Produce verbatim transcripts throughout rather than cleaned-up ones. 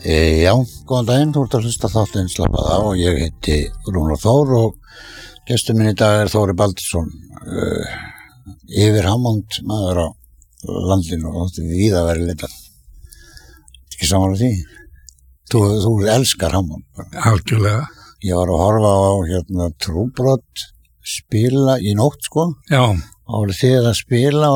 E, já, góðan daginn, þú ert að hlusta þáttinn Slappað á og ég heiti Rúnar Þór og gestur minn í dag er Þóri Baldursson, uh, yfir Hammond maður á landinu og þetta er víða verið litar. Ekki samanlega því? Þú, þú elskar Hammond. Algjörlega. Ég var að horfa á hérna Trúbrot spila í nótt, sko. Já. Og voru þið að spila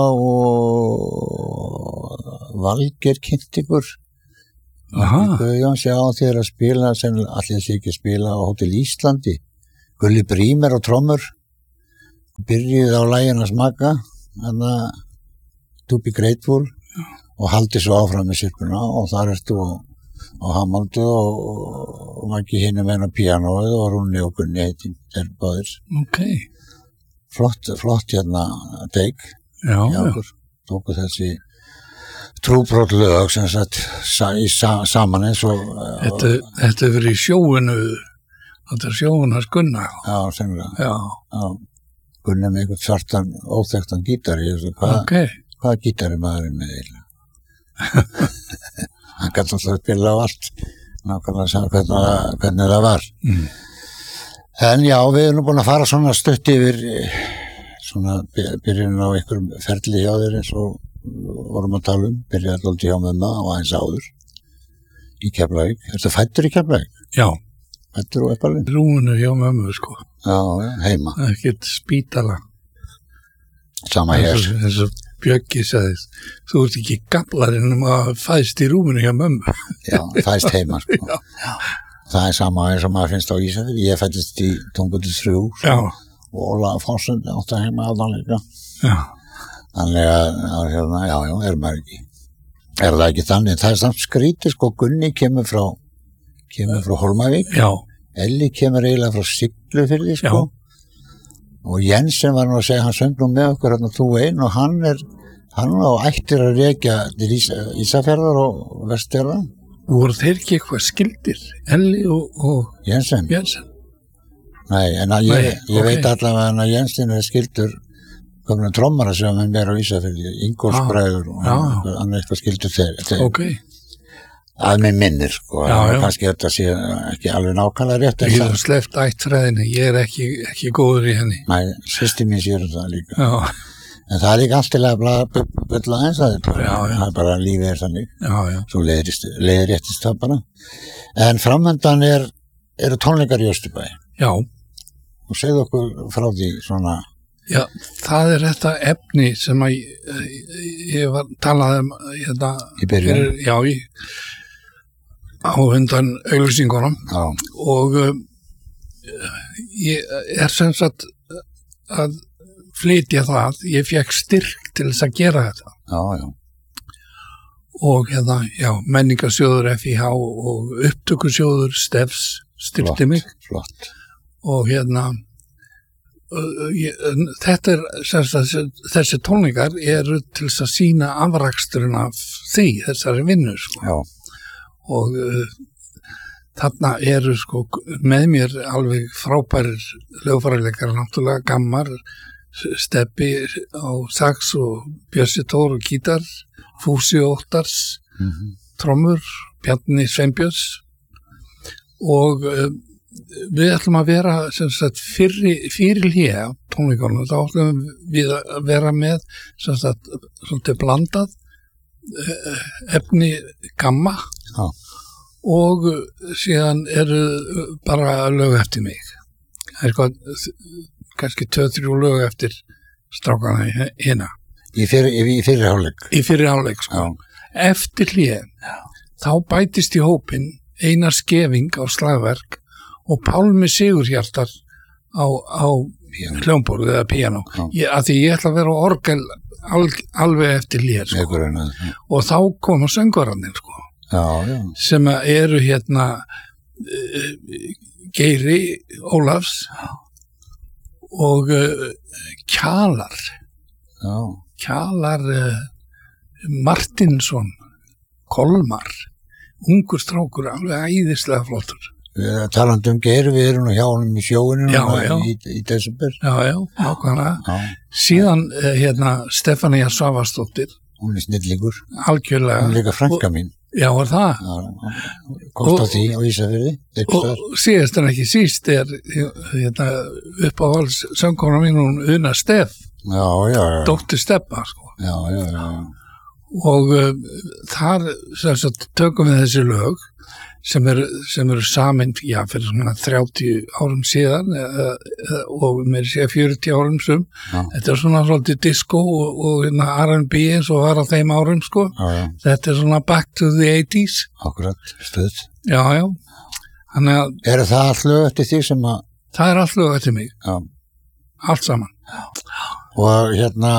og Valgeir kynnt ykkur. Aha. Guðjón sé á þér að spila sem allir sé ekki að spila á Hótel Íslandi. Gulli Brímer og trommur. Byrjuði á laginu að smaka, þannig að To Be Grateful og haldi svo áfram með sirkuna og þar ertu á, á Hammondu og, og Maggi hinum enn á píanóið og Rúni og Gunni heitin, þeir báðir. Ok. Flott, flott hérna teik. Já, já. Tóku þessi Trúbrot lög sem sagt sa, í sa, saman eins og Þetta, þetta er verið í sjóinu, þetta er sjóinu hans Gunna. Já, sennilega. Já. Já. Gunni með einhvern svartan, óþekktan gítari. Hvað okay. hva gítari maðurinn með eiginlega? Hann gæti alltaf að spila á allt. Nákvæmlega að segja hvernig, hvernig það var. Mm. En já, við erum búin að fara svona stutt yfir svona byrjun á einhverjum ferli hjá þér eins og vorum að tala um, byrjaði alltaf hjá mömmu og aðeins áður í Keflavík. Ertu fæddur í Keflavík? Já. Fæddur og uppalinn? Rúinu hjá mömmu, sko. Já, já, heima. Ekkert spítala. Sama hér. Eins og Bjöggi sagðist, þú ert ekki gamlarinn um að fæðst í rúminu hjá mömmu. Já, fæðst heima, sko. Já. Já. Það er sama eins og maður finnst á Ísafirði. Ég fæddist í Tunguti þrjú. Já. Og Óla Fossund átti heima aðan líka. Já. Þannig að, að hérna, já, já, er maður ekki. Er það ekki þannig? Það er samt skrítið, sko, Gunni kemur frá, kemur frá Hólmavík. Já. Elli kemur eiginlega frá Siglufirði, sko. Já. Og Jensen var nú að segja, hann söng nú með okkur hérna þú einn og hann er, hann á ættir að rekja til Ísa, Ísafjarðar og Vestfjarðar. Voru þeir ekki eitthvað skildir? Elli og, og Jensen? Jensen. Nei, en að ég, Nei, ég okay. veit allavega að Jensen er skildur kominu trommara sem hann er á Ísafirði, Ingólfsbræður og hann, hann er eitthvað skildur þeir. þeir. Ok. Að mig minnir, sko. Já, já. Kannski þetta sé ekki alveg nákvæmlega rétt. Ég hef sleppt ættfræðinni, ég er ekki, ekki góður í henni. Nei, systir mín sér það líka. Já. En það er líka allt til að bylla eins að þetta. Já, já. Það er bara lífið er þannig. Já, já. Svo leiðréttist það bara. En framöndan er, eru tónleikar í Östurbæ. Já. Og segðu okkur frá því svona. Já, það er þetta efni sem að ég, ég var talað um hérna. Í byrjun? Fyrir, já, ég, á undan auglýsingunum. Já. Og um, ég er sem sagt að flytja það, ég fekk styrk til þess að gera þetta. Já, já. Og hérna, já, menningarsjóður F I H og upptökusjóður Stefs styrkti mig. Flott. Og hérna, uh, ég, þetta er, sagt, þessi tónleikar eru til þess að sýna afraksturinn af því, þessari vinnu, sko. Já. Og uh, þarna eru, sko, með mér alveg frábærir lögfræðileikar, náttúrulega Gammar, Steppi á sax og Bjössi Tór og gítar, Fúsi Óttars, mm-hmm. trommur, Bjarni Sveinbjörns og uh, við ætlum að vera sem sagt fyrir, fyrir hér tónleikunum, þá ætlum við að vera með sem sagt svolítið blandað uh, efni Gamma Já. Og síðan eru bara lög eftir mig. Það er hvað kannski tvö, þrjú lög eftir strákana hérna. Í fyrir, í fyrir hálfleik? Í fyrir hálfleik, sko. Já. Eftir hlið, þá bætist í hópinn Einar Skeving á slagverk og Pálmi Sigurhjartar á, á hljómborð eða píanó. Af því ég ætla að vera á orgel al, alveg eftir hlið, sko. Ekurinn, og þá koma söngvararnir, sko. Já, já. Sem eru hérna uh, Geiri Ólafs og uh, Kjalar já. Kjalar uh, Martinsson Kolmar, ungur strákur, alveg æðislega flottur. Við talandi um Geir, við erum nú hjá honum í sjóinu já, já. í, í desember. Já, já, ákvæmlega. Síðan uh, hérna Stefania Svavarsdóttir. Hún er snillingur. Algjörlega. Hún er líka frænka mín. Já, var það? Já, komst á því á Ísafirði. Og síðast en ekki síst er hérna, uppáhalds söngkona mín, hún Una Steff. Já, já, já. Dóttir Stebba, sko. Já, já, já. Og uh, þar sem sagt, tökum við þessi lög sem eru sem eru samin, já, fyrir svona þrjátíu árum síðan eða, eða, og með sér fjörutíu árum sem. Já. Þetta er svona svolítið disco og, og hérna, R and B eins og var á þeim árum, sko. Já, já. Þetta er svona back to the eighties. Akkurat, stuð. Já, já. Þannig að... Er það allt lög eftir því sem að... Það er allt lög eftir mig. Já. Allt saman. Já. Og hérna,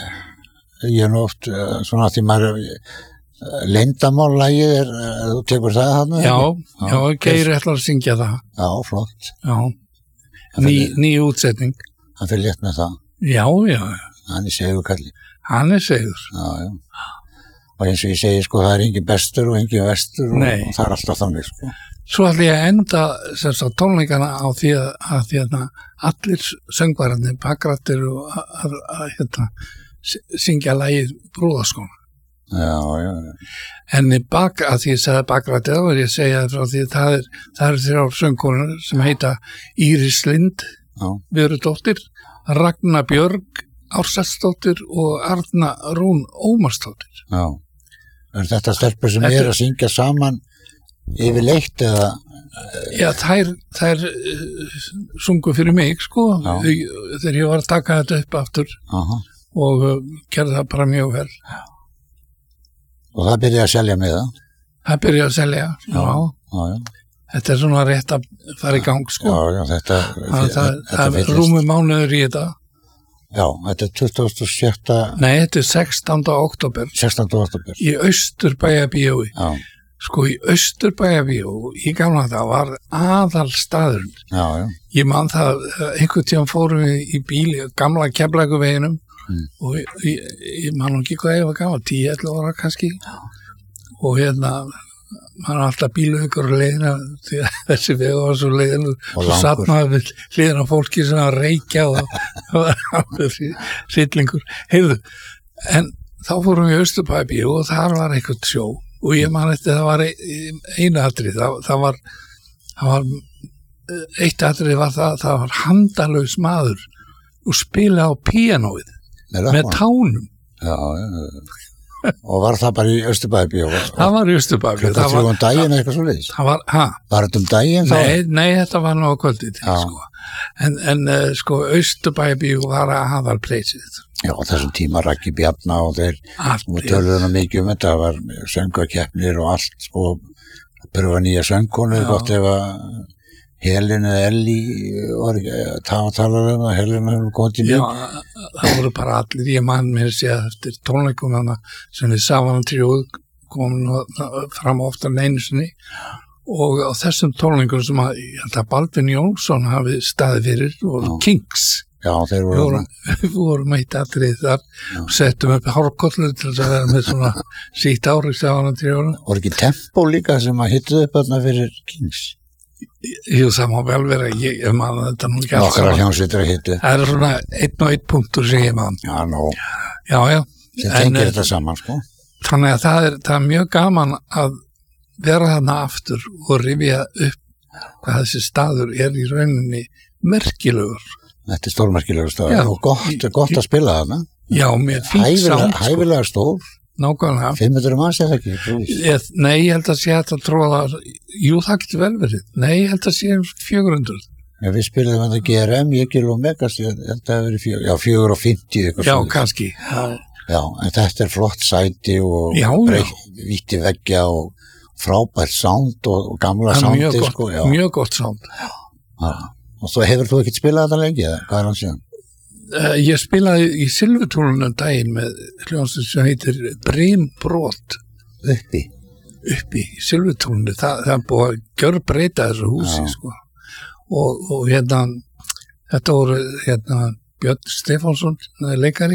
ég er nú oft svona því maður... Leyndamállagið er, þú tekur það hann? Já, já, já Geir ætlar að syngja það. Já, flott. Já, ný, ný útsetning. Hann fyrir létt með það. Já, já. Hann er segur kalli. Hann er segur. Já, já. Og eins og ég segi, sko, það er engin bestur og engin vestur og, og það er alltaf þannig, sko. Svo ætla ég að enda semst á tónleikana á því að, að því að allir söngvararnir, bakrættir og að, að hérna, syngja lagið Brúðaskóna. Já, já, já. En í bak, að því ég segði bakrættið þá er ég að segja það frá því að það er, það er þrjár söngkonur sem heita Íris Lind, Vörudóttir, Ragna Björg, Ársælsdóttir og Arna Rún Ómarsdóttir. Já. Er þetta stelpur sem Þetta... er að syngja saman yfirleitt eða? Já, þær, þær uh, sungu fyrir mig, sko, þegar ég var að taka þetta upp aftur. Aha. Og uh, gerði það bara mjög vel. Já. Og það byrjaði að selja með það? Það byrjaði að selja, já. Já, já. Þetta er svona rétt að fara í gang, sko. Já, já, þetta... Það, það, það er rúmi mánuður í þetta. Já, þetta er tuttugasta og sjötta... Nei, þetta er sextánda október. sextánda október. Í Austurbæjarbíói. Já. Sko, í Austurbæjarbíói, í gamla það var aðal staðurinn. Já, já. Ég man það, einhvern tíðan fórum við í bíli, gamla Keflavíkurveginum. Mm. Og ég, ég, ég man ekki hvað ég var gaman, tíu ellefu ára kannski. Og hérna, maður alltaf bílu ykkur leiðina, því að þessi vegu var svo leiðinu, og satt maður við leiðina fólki sem að reykja og það var alveg sýtlingur. Heyrðu, en þá fórum við í Austurbæjarbíó og þar var eitthvað sjó og ég man eftir það var einu atrið, það, það var, það var, eitt atrið var það, það var handalaus maður og spila á píanóið. Með tánum. Já, já. Og var það bara í Austurbæjarbíó? Það var í Austurbæjarbíó. Klukkan þrjú um daginn eitthvað svo leiðis? Það var, hæ? Var þetta um daginn þá? Nei, nei, þetta var nú á kvöldið, sko. En, en uh, sko, Austurbæjarbíó var aðalpleysið. Já, þessum tíma Raggi Bjarna og þeir töluðuna mikið um þetta, það var söngakeppnir og allt, sko, pröfa nýja söngkonu, gott ef að Helin eða Elli var ekki að tala um það, Helin hefur komið til mjög. Já, það voru bara allir, ég man mér sé að eftir tónleikum hana sem við Savan tríóð komum fram ofta einu sinni og á þessum tónleikum sem að, að Baldvin Jónsson hafi staðið fyrir og Kings. Já, þeir voru. Við vorum eitt atrið þar og settum upp hárkollur til þess að vera með svona sítt ári Savan tríóð. Voru ekki Tempo líka sem að hittuð upp þarna fyrir Kings? Jú, það má vel vera, ég, ég man þetta nú ekki alls. Nokkra hljómsveitir að hitu. Það er svona einn og einn punktur sem ég man. Já, nó. Já, já. Sem tengir þetta saman, sko. Þannig að það er, það er mjög gaman að vera þarna aftur og rifja upp hvað þessi staður er í rauninni merkilegur. Þetta er stórmerkilegur staður. Já. Og gott, gott að spila þarna. Já, með fínt sánd, sko. Hæfilega stór. Nákvæmlega. fimm hundruð manns eða ekki? Ég, nei, ég held að sé að það tróða, jú, það getur vel verið. Nei, ég held að sé fjögur hundruð. Já, við spilum þetta G R M, ég og Megas, ég held að það verið fjögur, já, fjögur og fimmtíu. Já, kannski. Já. Já, en þetta er flott sæti og víti veggja og frábært sánd og, og gamla sándi. Mjög gott, sko, mjög gott sánd. Já. Og svo hefur þú ekkert spilað þetta lengi, eða hvað er hann síðan? Uh, ég spilaði í Silfurtúnunum daginn með hljómsveit sem heitir Brimbrot. Uppi? Uppi, í Silfurtúnunum. Það, það er búið að gjörbreyta þessu húsi, Já. Sko. Og, og hérna, þetta voru hérna Björn Stefánsson, leikari,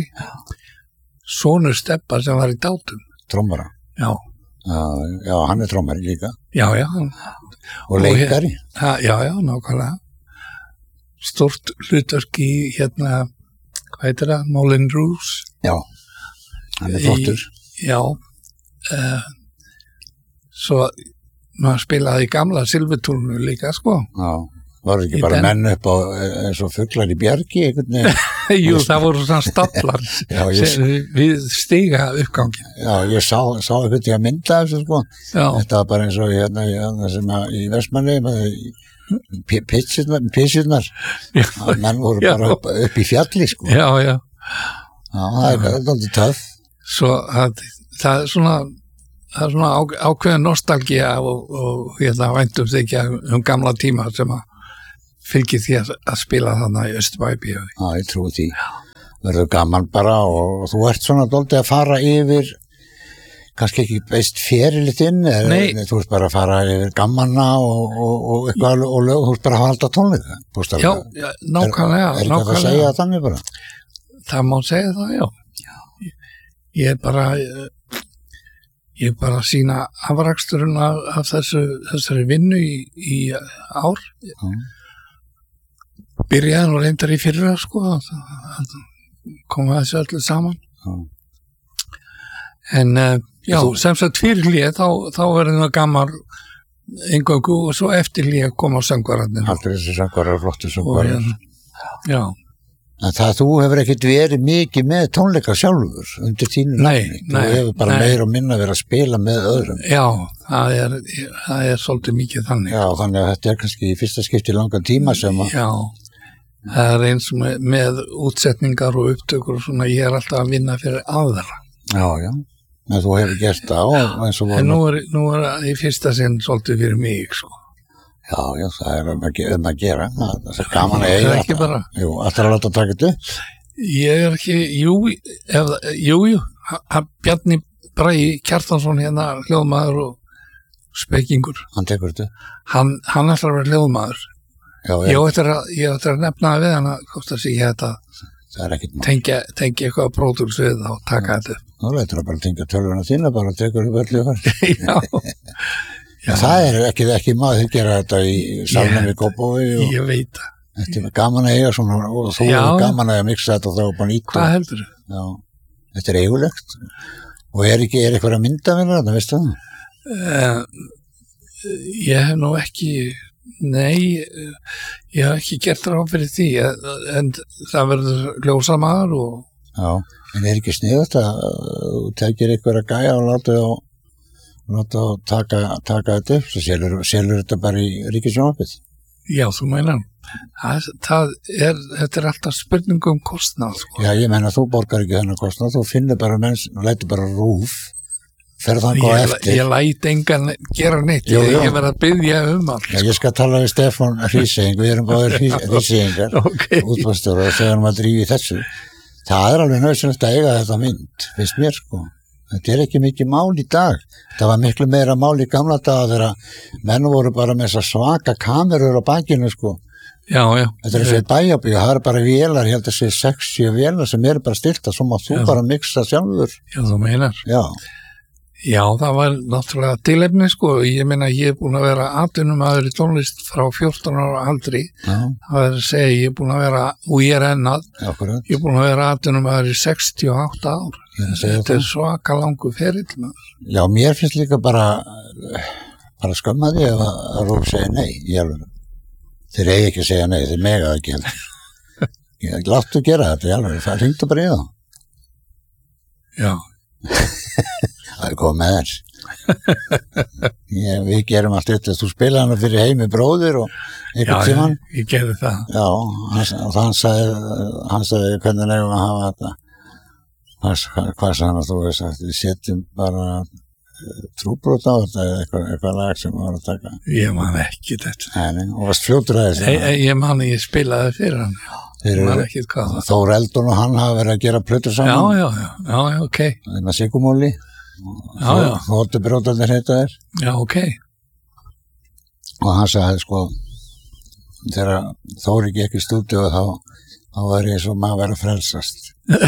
sonur Stebba sem var í Dátum. Trommara? Já. Já, já, hann er trommari líka. Já, já. Hann, og leikari? Og, ha, já, já, nákvæmlega. Stort hlutverk í hérna, hvað heitir það? Moulin Rouge. Já, hann er flottur. Já, uh, svo maður spilaði í gamla silfurtúrnu líka, sko. Já, voru ekki Í bara den- menn upp á eins og fuglar í bjargi einhvern veginn. Jú, það voru svona staflar Já, ég- sem við stiga uppgangin. Já, ég sá, sá einhvern veginn að mynda þessu, sko. Já, Þetta var bara eins og hérna, hérna sem að í Vestmanni, pissirnar, já, menn voru Já. bara upp, upp í fjalli, sko. Já, já, já. það er aldrei töff. Svo að, það er svona, það er svona á, ákveðin nostalgía og, og ég ætla að væntum þykja um gamla tíma sem að fylgir því að, að spila þarna í Östurbæbíu. Já, ég trúi því. Verður gaman bara og þú ert svona dálítið að fara yfir, kannski ekki veist ferilið þinn, Nei. eða þú ert bara að fara yfir gamanna og, og, og eitthvað og lög, þú ert bara að halda tónleika. Já, bókstaflega. já, nákvæmlega, Er, er ekki að það segja það þannig bara? Það má segja það, já. Ég er bara, ég er bara að sína afraksturinn af, af þessu, þessari vinnu í, í ár. Já. Byrjaði nú reyndar í fyrra, sko, að, að koma þessu öllu saman. Já. En uh, já, Þú- sem sagt fyrir hlýja, þá, þá verður það gaman eingöngu og svo eftir hlýja koma söngvararnir. Allir þessi söngvarar, flottu Og söngvarar. hérna, já, En það þú hefur ekkert verið mikið með tónleika sjálfur undir þínu Nei, nafni. Þú nei, hefur bara nei. meira og minna verið að spila með öðrum. já, það er, það er svolítið mikið þannig. Já, þannig að þetta er kannski í fyrsta skipti langan tíma sem að, Já, það er eins með, með útsetningar og upptökur og svona, ég er alltaf að vinna fyrir aðra. já, já, en þú hefur gert það og eins og En nú voru, er, nú er það í fyrsta sinn svolítið fyrir mig, sko. já, já, það er um að, ge- um að gera, það það er gaman að Það eiga er ekki bara. Jú, alltaf að láta að taka þetta upp. Ég er ekki, jú, ef, jú, jú, hann Bjarni Bragi Kjartansson hérna, hljóðmaður og spekingur, Hann tekur þetta upp. hann, hann ætlar að vera hljóðmaður. Já, Ég er, á eftir að, ég á eftir að nefna það við hann að hvort það sé ég þetta það er ekkert mál. tengja, tengja eitthvað pródúks við það og taka þetta upp. Nú leitur að bara tengja tölvuna þína, bara tekur upp öllu þar. Já, já, Það er ekki, ekki maður að gera þetta í salnum í Kópavogi og ég veit það. þetta er gaman að eiga svona og þú Já. er gaman að mixa þetta og þá er bara nýtt. Hvað heldur þú? Já, þetta er eigulegt og er ekki, er eitthvað að mynda við þetta, veistu það? Uh, ég hef nú ekki, nei, eh, ég hef ekki gert ráð fyrir því, en, en það verður ljósamaður og Já, en er ekki sniðast að uh, þú tekir eitthvað að gæja og láta þá láta þá taka, taka þetta upp, svo selur, selur þetta bara í ríkisjónvarpið. já, þú meinar, það, það er, þetta er alltaf spurning um kostnað, sko. Já, ég menna þú borgar ekki þennan kostnað, þú finnur bara menns, lætur bara rúf, ferð þannig á Ég, eftir. ég læt engan gera neitt, Jú, ég, jú. ég verð að byggja um allt, Já, ég skal tala við Stefán Hrísing, við erum báðir Hrísingar, Ok. útvarpsstjórar og segja hann að drífi þessu. Það er alveg nauðsynlegt að eiga þetta mynd, finnst mér sko. Þetta er ekki mikið mál í dag. Það var miklu meira mál í gamla daga þegar menn voru bara með þessar svaka kamerur á bakinu sko. já, já, Þetta er þessi bæjabíu, það eru bara vélar, ég held að sé sex sjö vélar sem eru bara stilta, svo má þú Já. bara mixa sjálfur. já, þú meinar. Já, Já, það var náttúrulega tilefni, sko, ég meina ég er búin að vera atvinnumæður í tónlist frá fjórtán ára aldri, já, það er að segja, ég er búin að vera, og ég er ennað, akkurat, ég er búin að vera atvinnumæður í sextíu og átta ár. ég er að segja Þetta það. er svaka langu ferill, maður. Já, mér finnst líka bara bara skömma því ef að, að Rúf segja nei í alveg. Þeir eigi ekki að segja nei, þeir mega það ekki heldur. Ég láttu gera þetta í alveg, það ringdu bara í það. Já, Það er komið með þess. Ég, við gerum allt þetta, þú spilaði hana fyrir heimi bróðir og já, einhvern ég, tímann. ég gerði það. Já, hann, og hann sagði, hann sagði hvernig nefnum að hafa þetta. Hvað, hvað, hvað sagði hann að þú veist að við setjum bara trúbrot á þetta eða eitthvað, eitthvað lag sem við varum að taka. Ég man ekki þetta. Nei, nei, og varst fljótur að Ég, þessu. ég man að ég spilaði fyrir hann. Þeir Ég man eru, ekki hvað það. Þór Eldon og hann hafa verið að gera plötur Já, saman. já, já, já, já, ok. Þeim að Sigumóli. Já, já. Þóttu brótarnir heita þér. Já, ok. Og hann sagði sko, þegar Þóri gekk í stúdíu og þá, þá var ég svo maður verið að frelsast.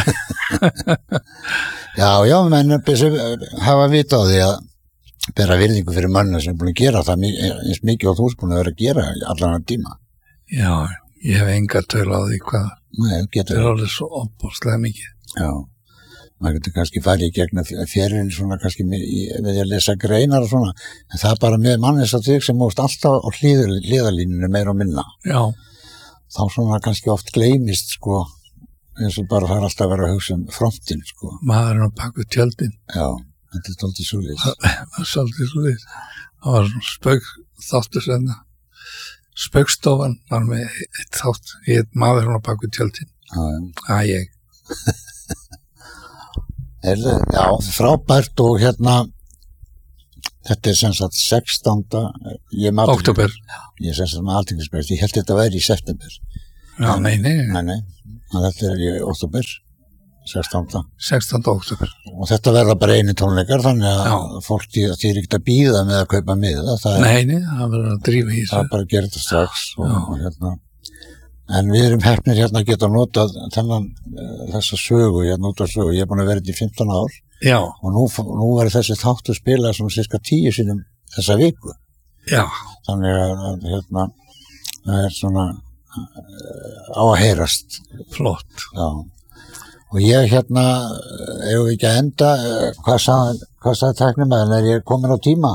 Já, já, menn hafa vita á því að bera virðingu fyrir mönnu sem er búin að gera það mi- eins mikið og þú er búin að vera að gera allan að tíma. Já, ég hef enga töl á því hvað Nei, það getur er alveg svo opbúrslega mikið. Já, maður getur kannski farið í gegnum fjerin svona kannski við að lesa greinar og svona, en það er bara með mannis að þig sem múst alltaf á hliðalínunum meira og minna. Já. Þá svona kannski oft gleymist, sko, eins og bara það er alltaf að vera að hugsa um frontin, sko. Maðurinn á bak við tjöldin. Já, þetta er svolítið svoleiðis. Það er svolítið svoleiðis. Það var svona spauk þáttur senna. Spaukstofan var með eitt þátt, ég heit Maðurinn á bak við tjöldin. Já, já. Það ég. Heyrðu, já, frábært og hérna, þetta er sem sagt sextánda Október. Ég er sem sagt með alþingisbreið, ég held þetta væri í september. Já, en, nei, nei. Nei, nei, þetta er í október, sextánda sextánda október. Og þetta verða bara einu tónleikar, þannig að já. Fólk því að þið er ekkert að bíða með að kaupa miða. Nei, nei, það verður að drífa í þessu. Það er bara að gera þetta strax og, og hérna. En við erum heppnir hérna að geta notað þennan, uh, þessa sögu, hérna út af sögu. Ég er búin að vera þetta í fimmtán ár. Já. Og nú, nú var þessi þáttu spilað svona cirka tíu sinnum þessa viku. Já. Þannig að, að hérna, það er svona uh, á að heyrast. Flott. Já. Og ég hérna, ef við ekki að enda, uh, hvað sagði, hvað sagði tæknimæðin, er ég komin á tíma?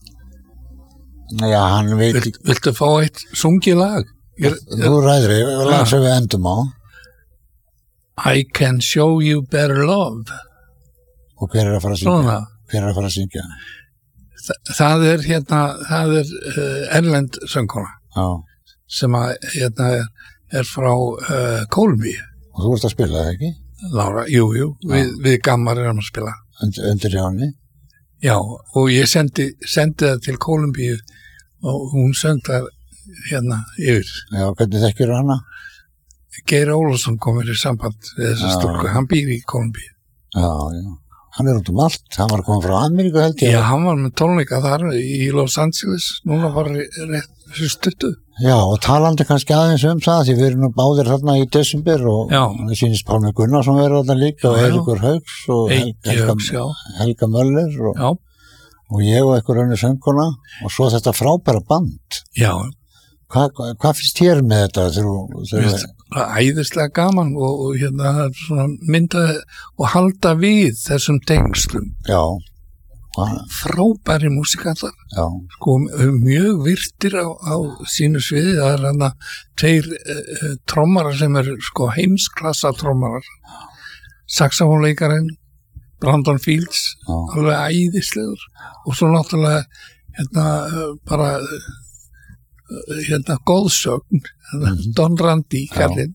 Já, hann veit Vilt, Viltu fá eitt sungið lag? Ég, Þú ræður ég, lag sem við endum á. I can show you better love. Og hver er að fara að syngja? Svona. Hver er að fara að syngja? Þa, það er hérna, það er uh, erlend söngkona. Já. Sem að hérna er, er frá uh, Kólumbíu. Og þú ert að spila það ekki? Lára, jú, jú, við, við gammar erum að spila. Und, undir hjá henni? Já, og ég sendi, sendi það til Kólumbíu og hún söng það hérna yfir. Já, hvernig þekkir hana? Geir Ólafsson komur í samband við þessa stúlku, hann býr í Kólumbíu. Já, já, hann er út um allt, hann var komið frá Ameríku held ég. Já, hann var með tónleika þar í Los Angeles, núna var rétt fyrir stuttu. Já, og talandi kannski aðeins um það, því við erum nú báðir þarna í desember og það sýnist Pálmi Gunnarsson verið þarna líka og Eiríkur Hauks og Helga, Hauks, Helga Möller og, og ég og einhver önnur söngkona og svo þetta frábæra band. Já. Hvað hva, hva finnst þér með þetta? Þegar, þegar... Æðislega gaman og, og hérna svona mynda og halda við þessum tengslum. Já. Frábæri músikallar. Já. Sko mjög virtir á, á sínu sviði. Það er hérna tveir uh, trommarar sem er sko heimsklassa trommarar. Saxofónleikarinn Brandon Fields, Já. Alveg æðislegur og svo náttúrulega hérna uh, bara hérna góðsögn mm-hmm. Don Randi kallinn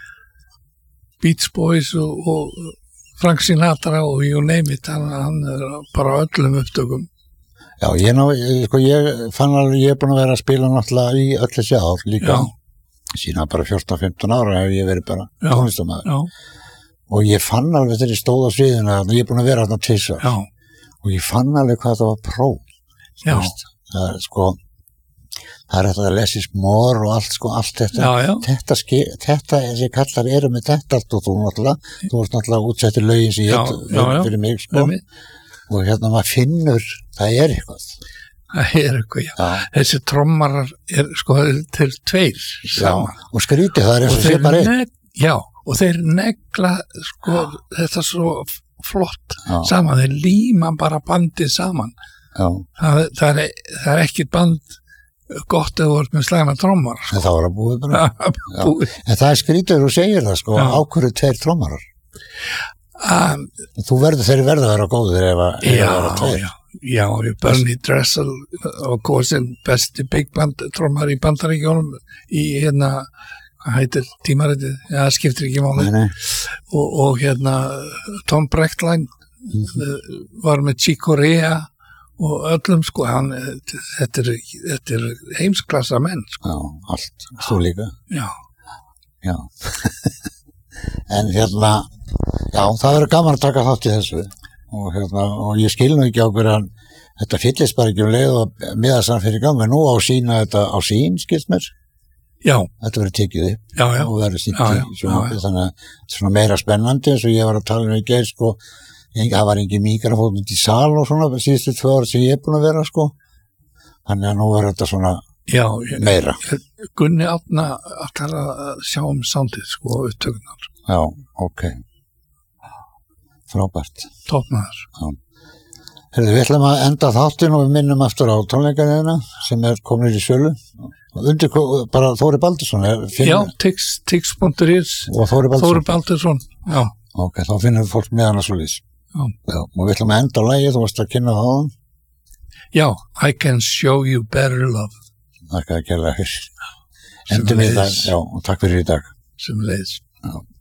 Beach Boys og, og Frank Sinatra og you name it hann, hann er bara öllum upptökum. Já, ég, ná, ég, sko, ég fann alveg, ég er búin að vera að spila náttúrulega í öll þessi ár líka sína bara fjórtán fimmtán ára hef ég verið bara tónlistarmaður og ég fann alveg þegar ég stóð á sviðinu að ég er búin að vera þarna tvisvar og ég fann alveg hvað það var próf það er sko það er þetta less is more og allt sko, allt þetta, já, já. þetta, ske, þetta þessi kallar eru með þetta allt og þú náttúrulega, þú ert náttúrulega útsettir lögin sem ég hef fyrir mig sko Nei, og hérna maður finnur, það er eitthvað. Það er eitthvað, já. já. Þessi trommarar er sko, þeir eru tveir saman. Já, og skrítið, það er eins og sé bara einn. Já, og þeir negla sko, já. Þetta svo flott já. Saman, þeir líma bara bandið saman. Já. Það, það, er, það er ekki band gott eða voru með slæma trommar sko. En það var að búið bara búið. En það er skrítið þú segir það sko ákvörðu tveir trommarar um, þú verður þeir verða að vera góður ef að vera tveir já, já, Bernie Dressel og kosin besti big band trommar í Bandaríkjónum í hérna hvað heitir tímaritið, já það skiptir ekki máli og, og hérna Tom Brechtlein mm-hmm. var með Chick Corea og öllum sko, hann, þetta er, þetta er heimsklassa menn sko. Já, allt, þú líka. Já. Já. En hérna, já, það verður gaman að taka þátt í þessu og hérna, og ég skil nú ekki á hverju hann, þetta fyllist bara ekki um leið og miðast hann fyrir gang, en nú á sína þetta á sín, skilst mér? Já. Þetta verður tekið upp. Já, já. Og verður sýnt í svona, þannig að svona meira spennandi, eins og ég var að tala um í gær, sko, það var engin mikrofón út í sal og svona síðustu tvö ár sem ég er búin að vera sko þannig að nú er þetta svona já, meira ég, Gunni Átna ætlar að sjá um soundið sko upptökunar já, ok Frábært. Toppmaður. Já. Herðu, við ætlum að enda þáttinn og við minnum aftur á tónleikaðina sem er komin í sölu. Undir bara Þóri Baldursson. Já, tix punktur is og Þóri Baldursson. Þóri Baldursson, já. Ok, þá finnum við fólk með hana svo lýs. Já. Já. Og við ætlum að enda á lagið, þú varst að kynna það á hann. Já, I can show you better love. Þakka að gera það. Endum við það, já, og takk fyrir í dag. Sem leiðis. Já.